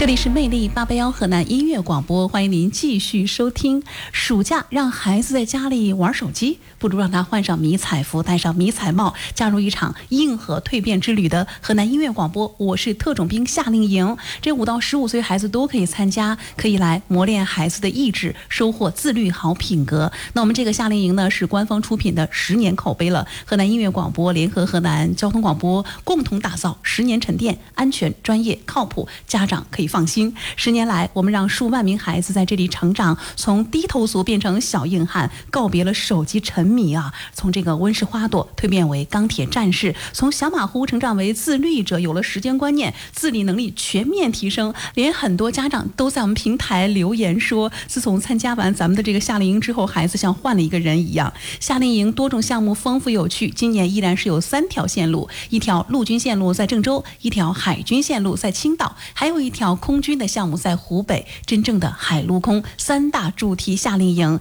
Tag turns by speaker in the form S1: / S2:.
S1: 里是魅力881河南音乐广播，欢迎您继续收听。暑假让孩子在家里玩手机，不如让他换上迷彩服，戴上迷彩帽，加入一场硬核蜕变之旅的河南音乐广播。我是特种兵夏令营，这5到15岁孩子都可以参加，可以来磨练孩子的意志，收获自律好品格。那我们这个夏令营呢，是官方出品的10年口碑了，河南音乐广播联合河南交通广播共同打造10年沉淀，安全、专业、靠谱，家长可以放心。10年来，我们让数万名孩子在这里成长，从低头族变成小硬汉，告别了手机沉迷啊，从这个温室花朵蜕变为钢铁战士，从小马虎成长为自律者，有了时间观念，自理能力全面提升。连很多家长都在我们平台留言说，自从参加完咱们的这个夏令营之后，孩子像换了一个人一样。夏令营多种项目丰富有趣，今年依然是有3条线路，一条陆军线路在郑州，一条海军线路在青岛，还有一条空军的项目在湖北。真正的海陆空3大主题夏令营，